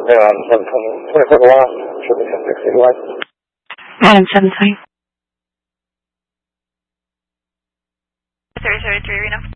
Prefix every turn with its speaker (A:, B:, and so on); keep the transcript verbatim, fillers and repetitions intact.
A: Yeah, Adam seven twenty. twenty-four to last. Should be ten sixty to light.
B: Adam seven twenty.
C: Sorry, sorry, three, Reno.